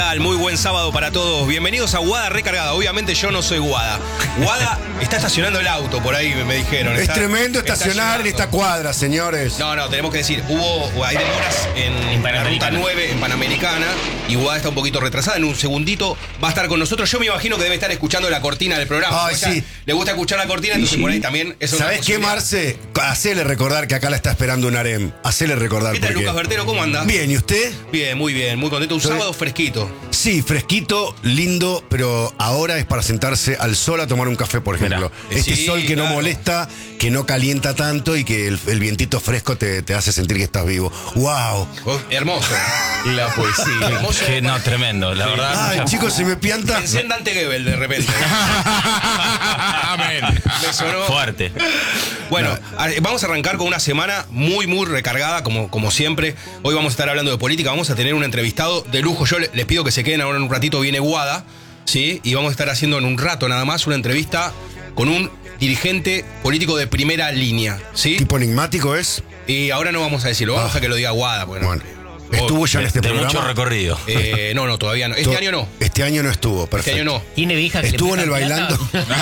Muy buen sábado para todos. Bienvenidos a Guada Recargada. Obviamente yo no soy Guada. Guada está estacionando el auto, por ahí me dijeron. Es tremendo estacionar en esta cuadra, señores. No, tenemos que decir, hay demoras en la ruta 9 en Panamericana y Guada está un poquito retrasada. En un segundito va a estar con nosotros. Yo me imagino que debe estar escuchando la cortina del programa. Ay, sí. Le gusta escuchar la cortina, entonces por ahí también es una ¿Sabés qué, Marce? Hacele recordar que acá la está esperando un harem. Hacele recordar. ¿Qué tal, Lucas Bertero? ¿Cómo anda? Bien, ¿y usted? Bien, muy contento. Un sábado fresquito. Sí, fresquito, lindo, pero ahora es para sentarse al sol a tomar un café, por ejemplo. Este sol que no molesta, que no calienta tanto y que el vientito fresco te hace sentir que estás vivo. ¡Wow! Hermoso. La poesía. Hermoso. Que no, tremendo, la verdad. Ay, chicos, se me pianta. Pensé en Dante Gebel de repente. Amén. Me sonó. Fuerte. Bueno, vamos a arrancar con una semana muy recargada, como siempre. Hoy vamos a estar hablando de política, vamos a tener un entrevistado de lujo. Yo les pido que se queden ahora en un ratito, viene Guada, ¿sí? Y vamos a estar haciendo en un rato nada más una entrevista con un dirigente político de primera línea, ¿sí? ¿Tipo enigmático es? Y ahora no vamos a decirlo, vamos a que lo diga Guada. Bueno, ¿estuvo ya en este programa? De mucho recorrido. No, todavía no. Este año no. Este año no estuvo, perfecto. Este año no. ¿Tiene vieja que ¿Estuvo en le el bailando?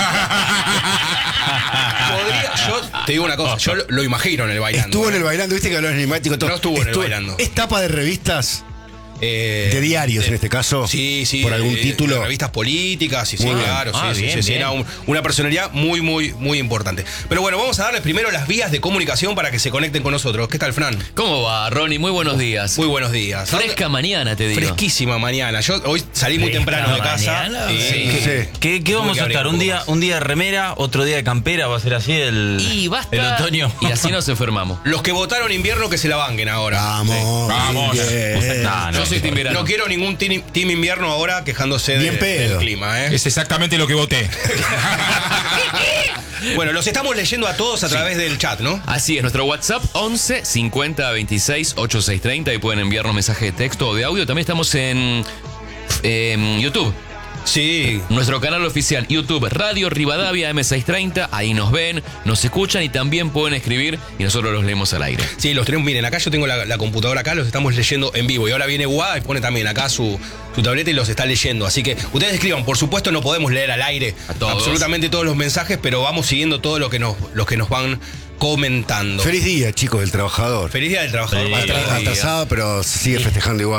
Yo te digo una cosa, yo lo imagino en el bailando. Estuvo en el bailando, viste que habló enigmático todo. No estuvo en el bailando. ¿Es tapa de revistas? De diarios en este caso. Sí. Por algún título. De revistas políticas, sí, Muy bien. claro. Bien. Era una personalidad muy importante. Pero bueno, vamos a darles primero las vías de comunicación para que se conecten con nosotros. ¿Qué tal, Fran? ¿Cómo va, Ronnie? Muy buenos días. Muy buenos días. Fresca mañana, te digo. Fresquísima mañana. Yo hoy salí muy temprano de casa. mañana, ¿Qué vamos a estar? ¿Un día de remera, otro día de campera? ¿Va a ser así Y basta. el otoño? Y así nos enfermamos. Los que votaron invierno que se la banquen ahora. Vamos. Bien. Yo soy team verano. No quiero ningún team invierno ahora quejándose Bien del pedo. clima, Es exactamente lo que voté. Bueno, los estamos leyendo a todos a través del chat, ¿no? Así es, nuestro WhatsApp 11 50 26 8630 y pueden enviarnos mensaje de texto o de audio. También estamos en YouTube. Sí. Nuestro canal oficial YouTube Radio Rivadavia M630, ahí nos ven, nos escuchan y también pueden escribir y nosotros los leemos al aire. Sí, los tenemos. Miren, acá yo tengo la computadora acá, los estamos leyendo en vivo. Y ahora viene Guada y pone también acá su tableta y los está leyendo. Así que ustedes escriban. Por supuesto no podemos leer al aire A todos. absolutamente todos los mensajes, pero vamos siguiendo todo lo que nos van comentando. Feliz día, chicos, del trabajador. Feliz día del trabajador. Feliz día. Atrasado, pero se sigue festejando igual.